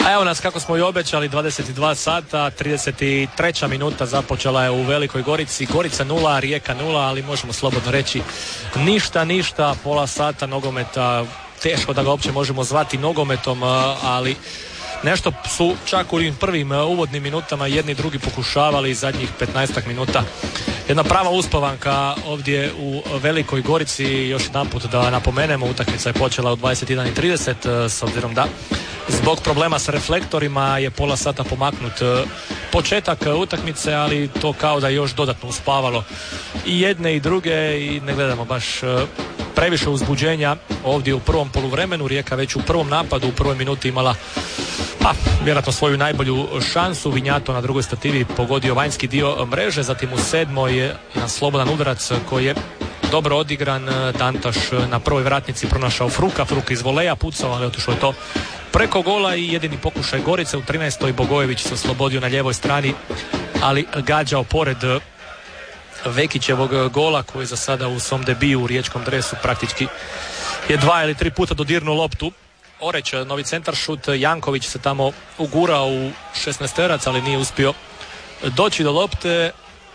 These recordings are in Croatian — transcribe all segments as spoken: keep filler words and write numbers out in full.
A evo nas kako smo i obećali, dvadeset dva sata, trideset treća minuta započela je u Velikoj Gorici. Gorica nula, Rijeka nula, ali možemo slobodno reći ništa, ništa, pola sata nogometa, teško da ga uopće možemo zvati nogometom, ali nešto su čak u prvim uvodnim minutama jedni i drugi pokušavali zadnjih petnaestak minuta. Jedna prava uspavanka ovdje u Velikoj Gorici. Još jedan put da napomenemo, utakmica je počela u dvadeset jedan i trideset, s obzirom da zbog problema s reflektorima je pola sata pomaknut početak utakmice, ali to kao da je još dodatno uspavalo i jedne i druge i ne gledamo baš previše uzbuđenja ovdje u prvom poluvremenu. Rijeka već u prvom napadu u prvoj minuti imala pa vjerojatno svoju najbolju šansu. Vinjato na drugoj stativi pogodio vanjski dio mreže, zatim u sedmoj je jedan slobodan udarac koji je dobro odigran. Dantaš na prvoj vratnici pronašao Fruka, Fruk iz voleja pucao, ali otišlo je to preko gola i jedini pokušaj Gorice. U trinaestoj Bogojević se oslobodio na lijevoj strani, ali gađao pored Vekićevog gola koji za sada u svom debiju u riječkom dresu praktički je dva ili tri puta dodirnuo loptu. Oreć, novi centar šut, Janković se tamo ugurao u šesnaesterac, ali nije uspio doći do lopte.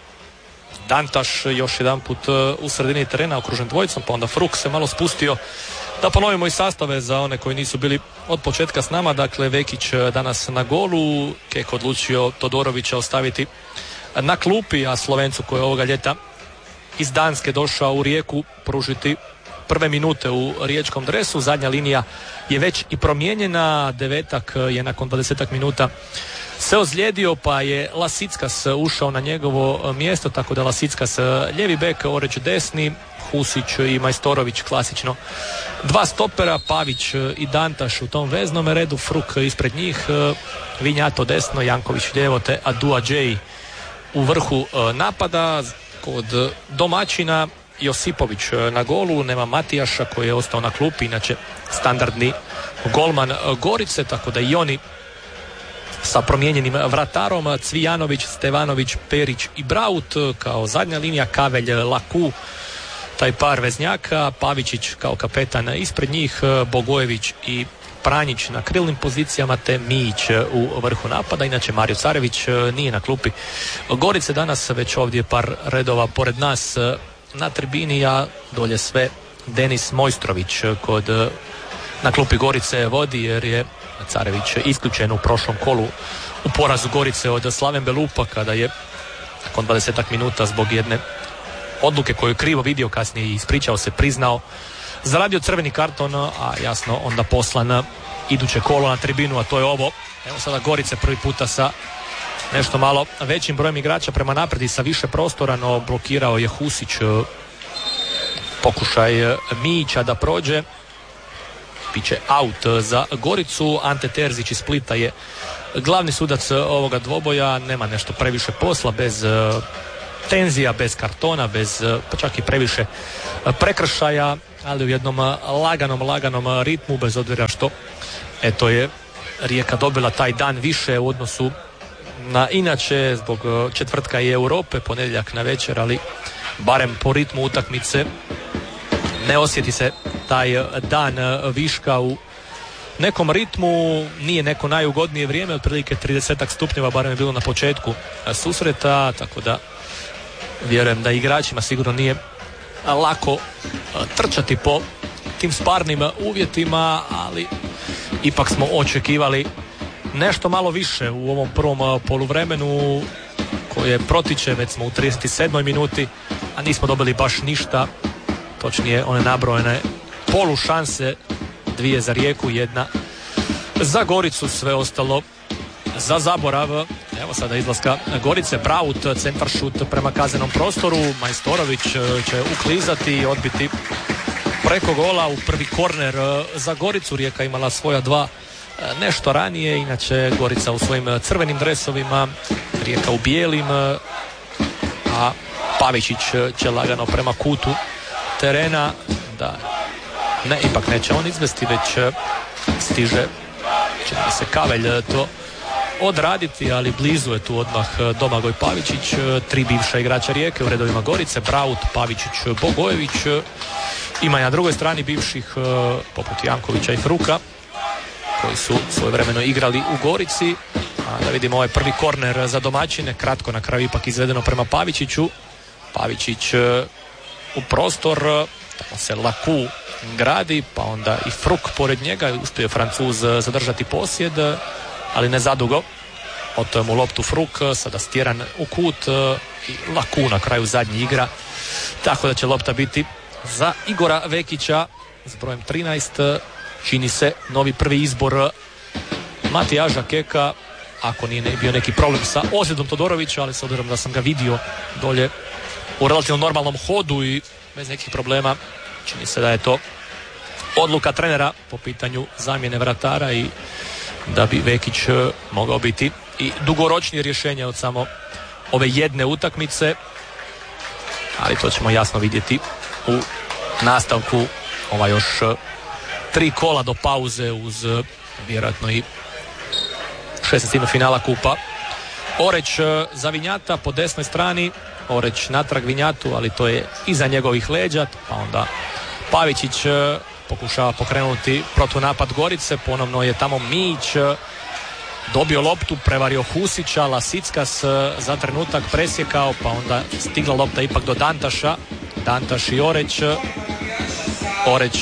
Dantaš još jedan put u sredini terena okružen dvojicom, pa onda Fruk se malo spustio. Da ponovimo i sastave za one koji nisu bili od početka s nama. Dakle, Vekić danas na golu, Keko odlučio Todorovića ostaviti na klupi, a Slovencu koji je ovoga ljeta iz Danske došao u Rijeku pružiti prve minute u riječkom dresu. Zadnja linija je već i promijenjena. Devetak je nakon dvadesetak minuta se ozlijedio, pa je Lasickas ušao na njegovo mjesto, tako da Lasickas lijevi bek, Oreć desni, Husić i Majstorović klasično dva stopera, Pavić i Dantaš u tom veznom redu, Fruk ispred njih, Vinjato desno, Janković lijevo te Adua Džej u vrhu napada. Kod domaćina Josipović na golu, nema Matijaša koji je ostao na klupi, inače standardni golman Gorice, tako da i oni sa promijenjenim vratarom. Cvijanović, Stevanović, Perić i Braut kao zadnja linija, Kavelj, Laku, taj par veznjaka, Pavičić kao kapetan ispred njih, Bogojević i Pranjić na krilnim pozicijama te Mijić u vrhu napada. Inače Mario Carević nije na klupi Gorice danas, već ovdje par redova pored nas na tribini, a dolje sve Denis Mojstrović kod na klupi Gorice vodi, jer je Carević isključen u prošlom kolu u porazu Gorice od Slaven Belupa, kada je nakon dvadesetak minuta zbog jedne odluke koju je krivo vidio, kasnije i ispričao se, priznao, zaradio crveni karton, a jasno onda poslan iduće kolo na tribinu, a to je ovo. Evo sada Gorice prvi puta sa nešto malo većim brojem igrača prema naprijed i sa više prostora, no blokirao je Husić pokušaj Mijića da prođe. Biće out za Goricu. Ante Terzić iz Splita je glavni sudac ovoga dvoboja. Nema nešto previše posla, bez tenzija, bez kartona, bez pa čak i previše prekršaja, ali u jednom laganom, laganom ritmu, bez obzira što eto je Rijeka dobila taj dan više u odnosu na inače zbog četvrtka i Europe, ponedjeljak na večer, ali barem po ritmu utakmice ne osjeti se taj dan viška u nekom ritmu. Nije neko najugodnije vrijeme, otprilike trideset stupnjeva barem je bilo na početku susreta, tako da vjerujem da igračima sigurno nije lako trčati po tim sparnim uvjetima, ali ipak smo očekivali nešto malo više u ovom prvom poluvremenu koje protiče, već smo u trideset sedmoj minuti, a nismo dobili baš ništa, točnije one nabrojene polu šanse, dvije za Rijeku, jedna za Goricu, sve ostalo za zaborav. Evo sada izlaska Gorice, Braut, centar šut prema kaznenom prostoru, Majstorović će uklizati i odbiti preko gola u prvi korner za Goricu. Rijeka imala svoja dva nešto ranije, inače Gorica u svojim crvenim dresovima, Rijeka u bijelim, a Pavičić će lagano prema kutu terena, da ne, ipak neće on izvesti, već stiže, čini mi se, Kavelj to odraditi, ali blizu je tu odmah Domagoj Pavičić. Tri bivša igrača Rijeke u redovima Gorice, Braut, Pavičić, Bogojević. Ima na drugoj strani bivših poput Jankovića i Fruka. koji su svojevremeno igrali u Gorici. A da vidimo ovaj prvi korner za domaćine, kratko na kraju ipak izvedeno prema Pavičiću. Pavičić u prostor, tamo se Laku gradi, pa onda i Fruk pored njega, uspio je Francuz zadržati posjed, ali ne zadugo. Oto je mu loptu Fruk, sada stjeran u kut i Laku na kraju zadnji igra, tako da će lopta biti za Igora Vekića s brojem trinaest. Čini se novi prvi izbor Matijaža Keka, ako nije bio neki problem sa ozljedom Todorovića, ali s obzirom da sam ga vidio dolje u relativno normalnom hodu i bez nekih problema, čini se da je to odluka trenera po pitanju zamjene vratara i da bi Vekić mogao biti i dugoročnije rješenje od samo ove jedne utakmice, ali to ćemo jasno vidjeti u nastavku ova još tri kola do pauze uz vjerojatno i šestnaestinu finala kupa. Oreć za Vinjata po desnoj strani, Oreć natrag Vinjatu, ali to je iza njegovih leđa, pa onda Pavičić pokušava pokrenuti protunapad Gorice, ponovno je tamo Mić dobio loptu, prevario Husića, Lasickas za trenutak presjekao, pa onda stigla lopta ipak do Dantaša, Dantaš i Oreć, Oreć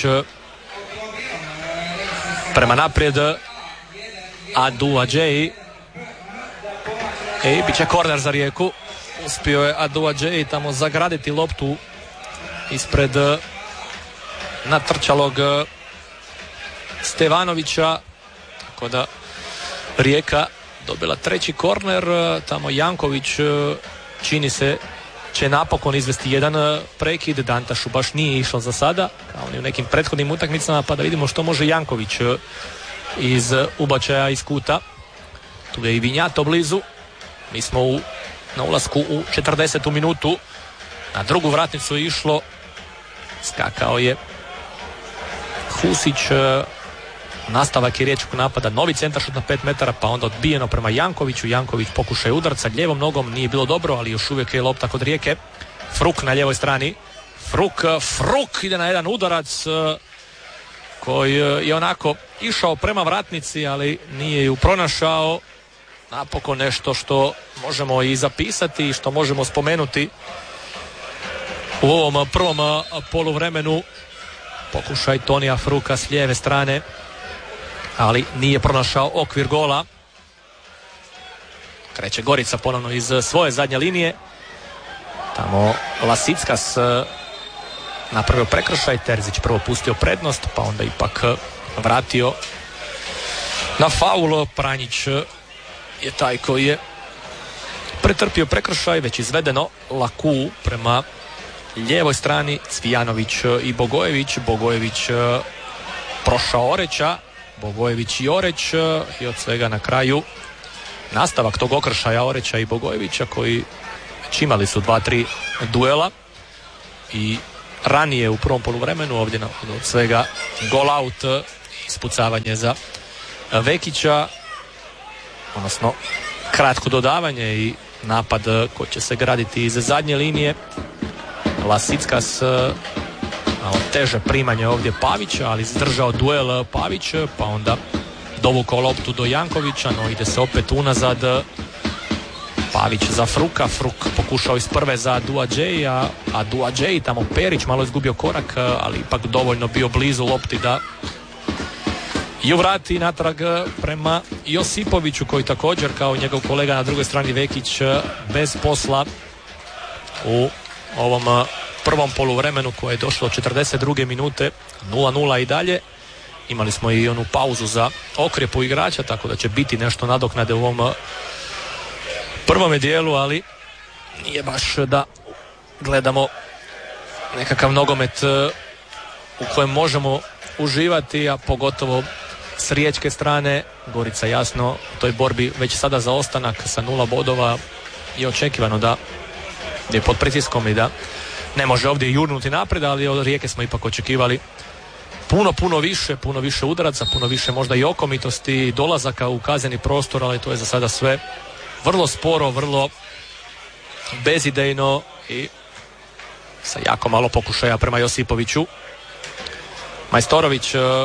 prema naprijed, Adu Adžeji, i bit će korner za Rijeku. Uspio je Adu Adžeji tamo zagraditi loptu ispred natrčalog Stevanovića, tako da Rijeka dobila treći korner. Tamo Janković čini se će napokon izvesti jedan prekid, Dantašu baš nije išao za sada kao ni u nekim prethodnim utakmicama, pa da vidimo što može Janković iz ubačaja iz kuta. Tu je i Vinjato blizu. Mi smo u, na ulasku u četrdesetu minutu. Na drugu vratnicu je išlo, skakao je Husić, nastavak je riječkog napada, novi centaršut na pet metara, pa onda odbijeno prema Jankoviću. Janković pokušaj udarca lijevom nogom, nije bilo dobro, ali još uvijek je lopta kod Rijeke. Fruk na lijevoj strani. Fruk, Fruk ide na jedan udarac koji je onako išao prema vratnici, ali nije ju pronašao. Napokon nešto što možemo i zapisati i što možemo spomenuti u ovom prvom poluvremenu. Pokušaj Tonija Fruka s lijeve strane, ali nije pronašao okvir gola. Kreće Gorica ponovno iz svoje zadnje linije. Tamo Lasickas napravio prekršaj, Terzić prvo pustio prednost, pa onda ipak vratio na faul. Pranjić je taj koji je pretrpio prekršaj, već izvedeno. Laku prema lijevoj strani, Cvijanović i Bogojević. Bogojević prošao Oreća, Bogojević i Oreć, i od svega na kraju nastavak tog okršaja Oreća i Bogojevića, koji već imali su dva, tri duela i ranije u prvom poluvremenu. Ovdje od svega gol out, ispucavanje za Vekića, odnosno kratko dodavanje i napad koji će se graditi iz zadnje linije. Lasickas, malo teže primanje ovdje Pavića, ali zdržao duel Pavić, pa onda dovukao loptu do Jankovića, no ide se opet unazad. Pavić za Fruka, Fruk pokušao iz prve za Duadžeji, a Duadžeji tamo Perić malo izgubio korak, ali ipak dovoljno bio blizu lopti da ju vrati natrag prema Josipoviću, koji također kao njegov kolega na drugoj strani Vekić bez posla u ovom prvom poluvremenu koje je došlo od četrdeset druge minute, nula nula i dalje. Imali smo i onu pauzu za okrjepu igrača, tako da će biti nešto nadoknade u ovom prvome dijelu, ali nije baš da gledamo nekakav nogomet u kojem možemo uživati, a pogotovo s riječke strane. Gorica jasno u toj borbi već sada za ostanak sa nula bodova je očekivano da je pod pritiskom i da ne može ovdje jurnuti naprijed, ali od Rijeke smo ipak očekivali puno, puno više, puno više udaraca, puno više možda i okomitosti, dolazaka u kazneni prostor, ali to je za sada sve vrlo sporo, vrlo bezidejno i sa jako malo pokušaja prema Josipoviću. Majstorović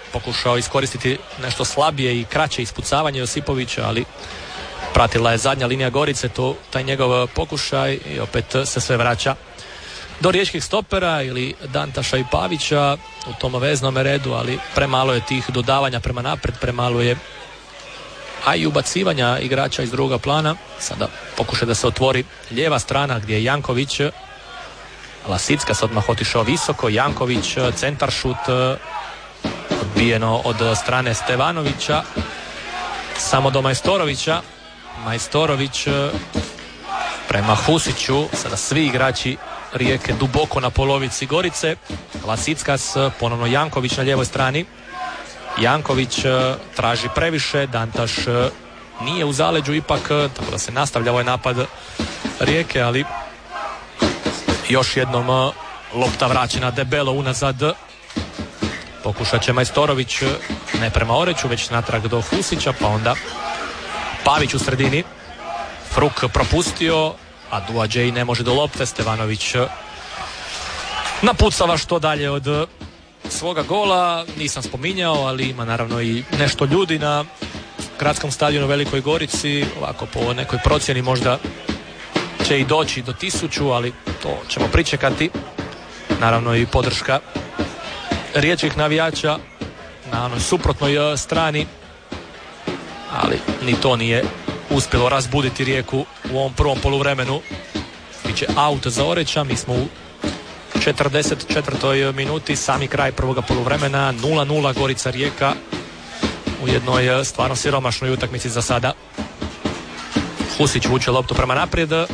pokušao iskoristiti nešto slabije i kraće ispucavanje Josipovića, ali pratila je zadnja linija Gorice, to, taj njegov pokušaj i opet se sve vraća do riječkih stopera ili Dantaša i Pavića u tom veznom redu, ali premalo je tih dodavanja prema napred, premalo je a i ubacivanja igrača iz druga plana. Sada pokušaj da se otvori lijeva strana gdje je Janković, Lasicka se odmah otišao visoko, Janković centar šut odbijeno od strane Stevanovića, samo do Majstorovića. Majstorović prema Husiću, sada svi igrači Rijeke duboko na polovici Gorice. Lasickas, ponovno Janković na lijevoj strani. Janković traži previše, Dantaš nije u zaleđu ipak, tako da se nastavlja ovaj napad Rijeke, ali još jednom lopta vraćena debelo unazad. Pokušat će Majstorović, ne prema Oreću, već natrag do Husića, pa onda Pavić u sredini. Fruk propustio, a Duadžej ne može do lopte. Stevanović napucava što dalje od svoga gola. Nisam spominjao, ali ima naravno i nešto ljudi na gradskom stadionu u Velikoj Gorici. Ovako po nekoj procjeni možda će i doći do tisuću, ali to ćemo pričekati. Naravno i podrška riječkih navijača na onoj suprotnoj strani, ali ni to nije uspjelo razbuditi Rijeku u ovom prvom poluvremenu. Biće aut za Oreća. Mi smo u četrdeset četvrtoj minuti, sami kraj prvoga poluvremena. Nula nula Gorica Rijeka u jednoj stvarno siromašnoj utakmici za sada. Husić vuče loptu prema naprijed, a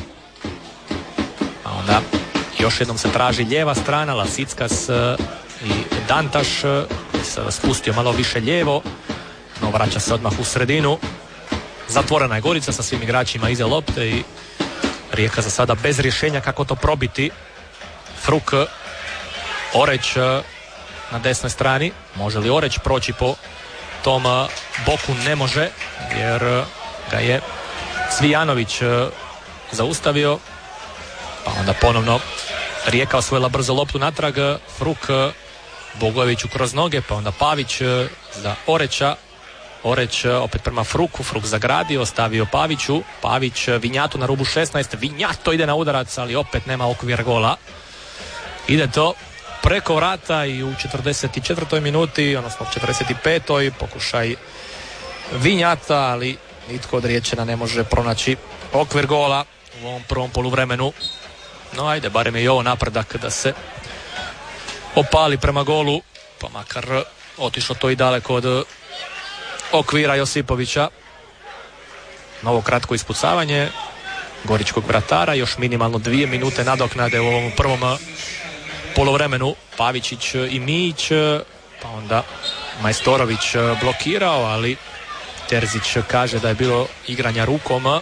onda još jednom se traži lijeva strana. Lasickas i Dantaš se spustio malo više lijevo, no vraća se odmah u sredinu. Zatvorena je Gorica sa svim igračima iza lopte i Rijeka za sada bez rješenja kako to probiti. Fruk, Oreć na desnoj strani. Može li Oreć proći po tom boku? Ne može, jer ga je Cvijanović zaustavio. Pa onda ponovno Rijeka osvojila brzo loptu natrag. Fruk Bogojeviću kroz noge, pa onda Pavić za Oreća. Oreć opet prema Fruku, Fruk zagradio, ostavio Paviću. Pavić Vinjatu na rubu šesnaest. Vinjato ide na udarac, ali opet nema okvir gola. Ide to preko vrata i u četrdeset četvrtoj minuti, odnosno četrdeset petoj pokušaj Vinjata, ali nitko od Riječana ne može pronaći okvir gola u ovom prvom poluvremenu. No ajde, barem je i ovo napredak da se opali prema golu, pa makar otišlo to i daleko od okvira Josipovića. Novo kratko ispucavanje goričkog vratara, još minimalno dvije minute nadoknade u ovom prvom poluvremenu. Pavičić i Mijić, pa onda Majstorović blokirao, ali Terzić kaže da je bilo igranja rukom.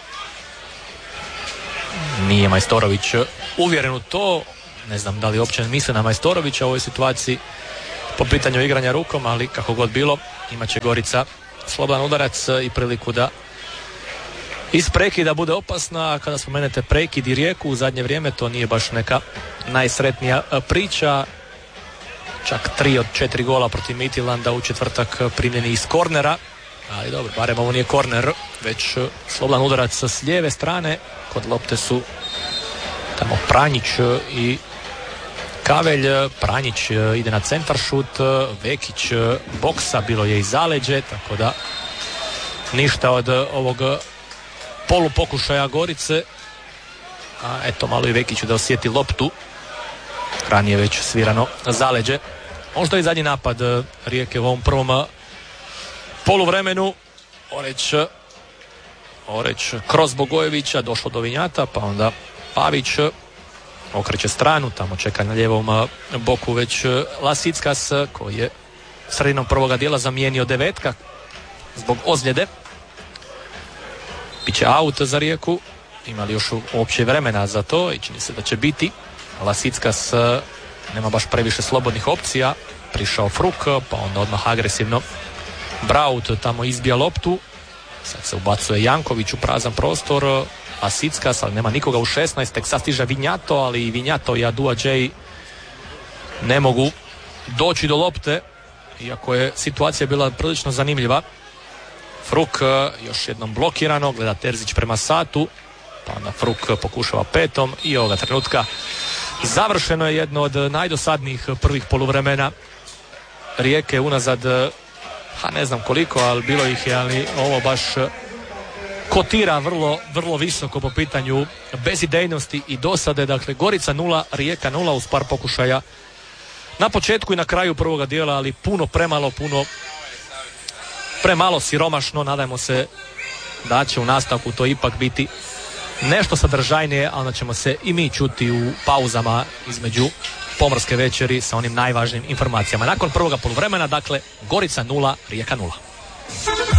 Nije Majstorović uvjeren u to, ne znam da li uopće misle na Majstorovića u ovoj situaciji po pitanju igranja rukom, ali kako god bilo, imat će Gorica slobodan udarac i priliku da iz prekida bude opasna. Kada spomenete prekid i Rijeku u zadnje vrijeme, to nije baš neka najsretnija priča. Čak tri od četiri gola protiv Midtjylanda u četvrtak primljeni iz kornera, ali dobro, barem ovo nije korner, već slobodan udarac s lijeve strane. Kod lopte su tamo Pranjić i Kavelj. Pranjić ide na centar šut, Vekić boksa, bilo je i zaleđe, tako da ništa od ovog polu pokušaja Gorice. A eto, malo i Vekiću da osjeti loptu, ranije već svirano zaleđe. Možda i zadnji napad Rijeke u ovom prvom poluvremenu. Oreć Oreć kroz Bogojevića, došlo do Vinjata, pa onda Pavić okreće stranu, tamo čeka na lijevom boku već Lasickas, koji je sredinom prvoga dijela zamijenio Devetka zbog ozljede. Biće aut za Rijeku, ima li još uopće vremena za to i čini se da će biti. Lasickas nema baš previše slobodnih opcija, prišao Fruk, pa onda odmah agresivno Braut tamo izbija loptu. Sad se ubacuje Janković u prazan prostor, Lasickas, ali nema nikoga u šesnaest, tek sad stiže Vinjato, ali i Vinjato i Aduadžej ne mogu doći do lopte iako je situacija bila prilično zanimljiva. Fruk još jednom blokirano, gleda Terzić prema Satu, pa onda Fruk pokušava petom i ovoga trenutka završeno je jedno od najdosadnijih prvih poluvremena Rijeke unazad, ha ne znam koliko, ali bilo ih je, ali ovo baš kotira vrlo, vrlo visoko po pitanju bezidejnosti i dosade. Dakle, Gorica nula, Rijeka nula uz par pokušaja na početku i na kraju prvoga dijela, ali puno premalo, puno premalo siromašno. Nadajmo se da će u nastavku to ipak biti nešto sadržajnije, a onda ćemo se i mi čuti u pauzama između pomorske večeri sa onim najvažnijim informacijama. Nakon prvoga poluvremena, dakle, Gorica nula, Rijeka nula.